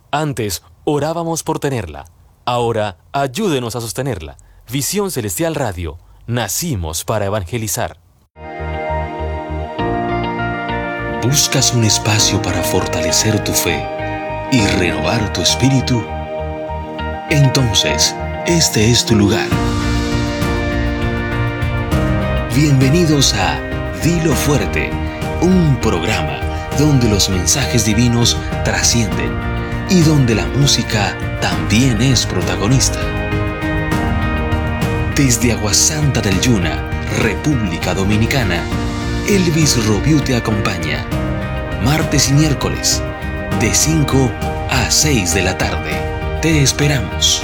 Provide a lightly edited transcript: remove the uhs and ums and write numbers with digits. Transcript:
Antes orábamos por tenerla. Ahora ayúdenos a sostenerla. Visión Celestial Radio. Nacimos para evangelizar. ¿Buscas un espacio para fortalecer tu fe y renovar tu espíritu? Entonces, este es tu lugar. Bienvenidos a Dilo Fuerte, un programa donde los mensajes divinos trascienden y donde la música también es protagonista. Desde Aguasanta del Yuna, República Dominicana, Elvis Robiu te acompaña, martes y miércoles, de 5 a 6 de la tarde. Te esperamos.